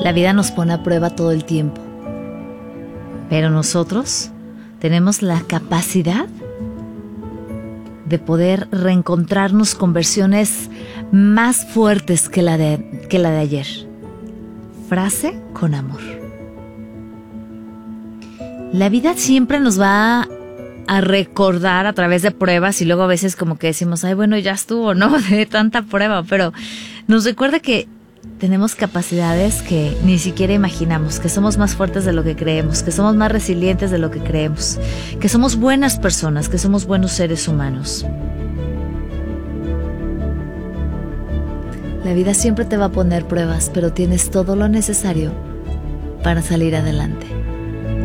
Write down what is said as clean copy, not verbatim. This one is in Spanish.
La vida nos pone a prueba todo el tiempo, pero nosotros tenemos la capacidad de poder reencontrarnos con versiones más fuertes que la de ayer. Frase con amor. La vida siempre nos va a recordar a través de pruebas y luego a veces como que decimos, ay, bueno, ya estuvo, ¿no? De tanta prueba, pero nos recuerda que tenemos capacidades que ni siquiera imaginamos, que somos más fuertes de lo que creemos, que somos más resilientes de lo que creemos, que somos buenas personas, que somos buenos seres humanos. La vida siempre te va a poner pruebas, pero tienes todo lo necesario para salir adelante.